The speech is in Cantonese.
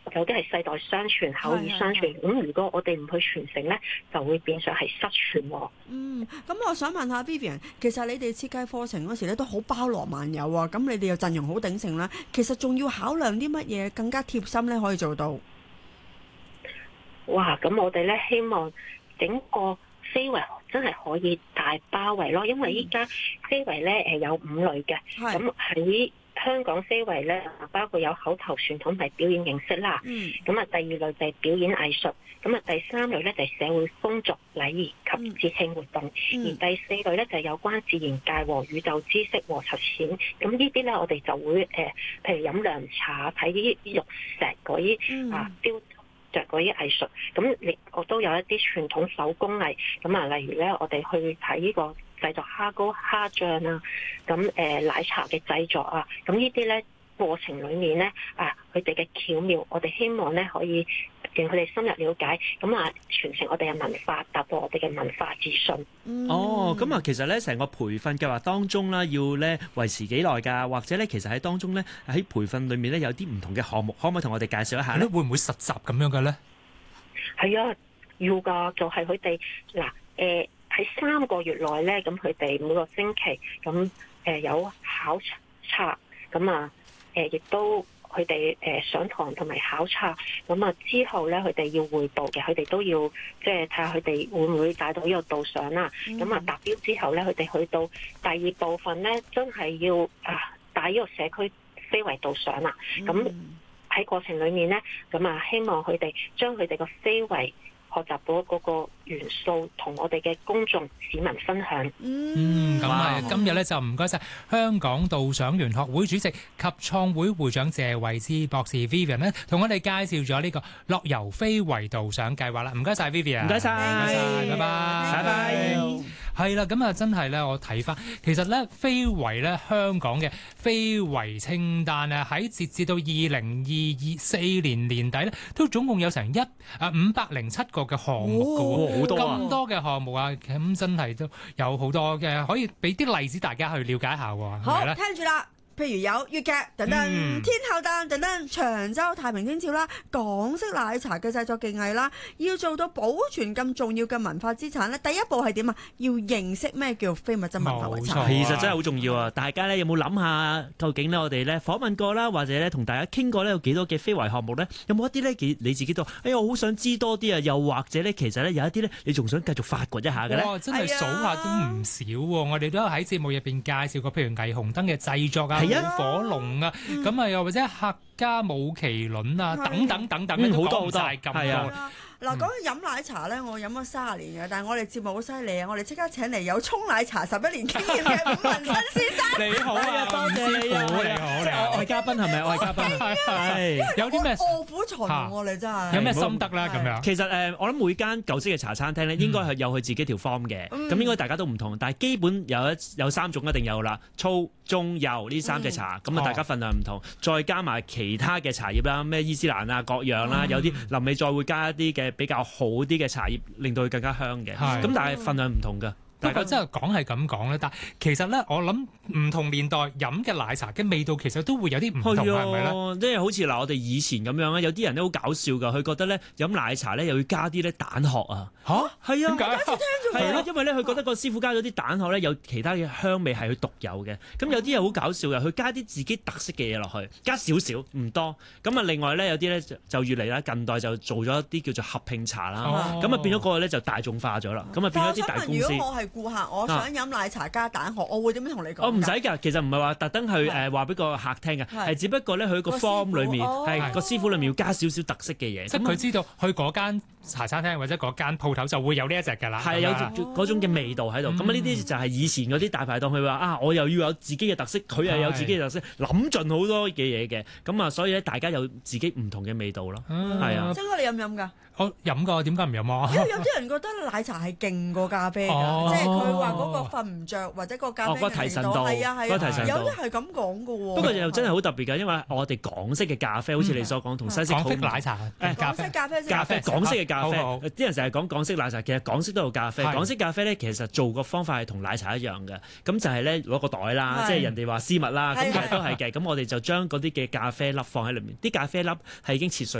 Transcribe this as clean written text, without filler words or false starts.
有啲係世代相傳、口耳相傳。咁如果我哋唔去傳承咧，就會變相係失傳喎。 咁我想問下 Vivian， 其實你哋設計課程嗰時咧都好包羅萬有啊，咁你哋又陣容好鼎盛啦，其實仲要考量啲乜嘢更加貼心咧可以做到？ 哇！咁我哋咧希望整個非遺真係可以大包圍咯，因為依家非遺咧有5類嘅，咁喺香港非遺咧包括有口頭傳統同埋表演形式啦。咁啊第2類就係表演藝術，咁啊第3類咧就係社會風俗禮儀及節慶活動，而第4類咧就係有關自然界和宇宙知識和實踐。咁呢啲咧我哋就會譬如飲涼茶、睇啲玉石嗰啲雕着嗰啲藝術，咁我都有一啲傳統手工藝，咁啊例如咧我哋去睇呢個製作蝦膏、蝦醬啊，咁奶茶嘅製作啊，咁呢啲咧過程裡面咧佢哋嘅巧妙，我哋希望咧可以令佢哋深入了解，咁啊傳承我哋嘅文化，達到我哋嘅文化自信。 咁啊，其實咧成個培訓計劃當中啦，要咧維持幾耐㗎？或者咧其實喺當中咧喺培訓裡面咧有啲唔同嘅項目，可唔可以同我哋介紹一下咧？ 會唔會實習咁樣嘅咧？ 係啊，要㗎，就係佢哋喺3個月內咧，咁佢哋每個星期咁有考察，咁啊亦都佢哋上堂同埋考察，咁啊之後咧佢哋要匯報嘅，佢哋都要即係睇下佢哋會唔會帶到呢個導賞啦。咁啊達標之後咧，佢哋去到第2部分咧，真係要帶呢個社區非遺導賞啦。咁喺過程裡面咧，咁啊希望佢哋將佢哋個非遺學習到嗰個元素，同我哋嘅公眾市民分享。 咁啊，今日咧就唔該晒香港導賞員學會主席及創會會長謝慧芝博士 Vivian 咧，同我哋介紹咗呢個樂遊非遺導賞計劃啦。唔該晒 Vivian， 唔該晒， 拜拜。係啦，咁啊真係咧，我睇翻，其實咧非遺咧香港嘅非遺清單啊，喺截至到2024年年底咧，都總共有成507個嘅項目㗎，好多咁多嘅項目啊，咁真係都有好多嘅，可以俾啲例子大家去了解下喎。 好，聽住啦。譬如有粵劇等等、天后誕等等、長洲太平天照啦、港式奶茶嘅製作技藝啦，要做到保存咁重要嘅文化資產咧，第一步係點啊？要認識咩叫非物質文化遺產。 其實真係好重要啊！大家咧有冇諗下，究竟咧我哋咧訪問過啦，或者咧同大家傾過咧有幾多嘅非遺項目咧？有冇一啲咧你自己都我好想知多啲啊？又或者咧其實咧有一啲咧你仲想繼續發掘一下嘅咧？ 哇！真係數下都唔少喎！我哋都喺節目入邊介紹過，譬如霓虹燈嘅製作啊。火龍啊，咁又或者客家舞麒麟啊，等等等等， 好多好多， 係啊。嗱，講起飲奶茶咧，我飲咗30年嘅，但係我哋節目好犀利啊！我哋即刻請嚟有沖奶茶11年經驗嘅伍文新先生。 你好啊，多謝你好，你好。 我係嘉賓係咪？我係嘉賓，係。 有啲咩臥虎藏龍喎？你真係。 有咩心得啦？咁樣。 其實我諗每間舊式嘅茶餐廳咧，應該係有佢自己條 form 嘅，咁應該大家都唔同，但係基本有3種一定有啦，粗、中、幼呢3隻茶，咁啊大家份量唔同，再加埋其他嘅茶葉啦，咩伊斯蘭啊各樣啦，有啲臨尾再會加一啲嘅比較好啲嘅茶葉，令到佢更加香嘅。咁但係份量唔同㗎。 不過真係講係咁講咧，但係其實咧，我諗唔同年代飲嘅奶茶嘅味道其實都會有啲唔同，係咪咧？ 即係好似我哋以前咁樣咧，有啲人咧好搞笑㗎，佢覺得咧飲奶茶咧又要加啲咧蛋殼啊！ 嚇，係啊， 點解？ 係咯，因為咧佢覺得個師傅加咗啲蛋殼咧有其他嘅香味係佢獨有嘅。咁有啲人好搞笑嘅，佢加啲自己特色嘅嘢落去，加少少唔多。咁啊，另外咧有啲咧就越嚟啦，近代就做咗一啲叫做合拼茶啦。咁啊變咗嗰個咧就大眾化咗啦。咁啊變咗啲大公司。 顧客，我想飲奶茶加蛋殼，我會點樣同你講？ 唔使㗎，其實唔係話特登去話俾個客聽嘅，係只不過咧佢個 form 裏面係個師傅裏面要加少少特色嘅嘢， 即係佢知道去嗰間茶餐廳或者嗰間鋪頭就會有呢一隻㗎啦。 係有嗰種嘅味道喺度。咁呢啲就係以前嗰啲大排檔，佢話我又要有自己嘅特色，佢又有自己嘅特色，諗盡好多嘅嘢嘅。咁啊，所以咧大家有自己唔同嘅味道咯。係啊， 真哥你飲唔飲㗎？ 我飲過，點解唔飲啊？ 因為有啲人覺得奶茶係勁過咖啡㗎，即係佢話嗰個瞓唔着或者個咖啡嘅味道係啊，有啲係咁講㗎喎。 不過又真係好特別㗎，因為我哋港式嘅咖啡，好似你所講，同西式好唔同。 奶茶， 港式咖啡， 港式嘅咖啡，啲人成日講港式奶茶，其實港式都有咖啡。港式咖啡咧，其實做個方法係同奶茶一樣嘅，咁就係咧攞個袋啦，即係人哋話絲襪啦，咁其實都係嘅。咁我哋就將嗰啲嘅咖啡粒放喺裏面，啲咖啡粒係已經切碎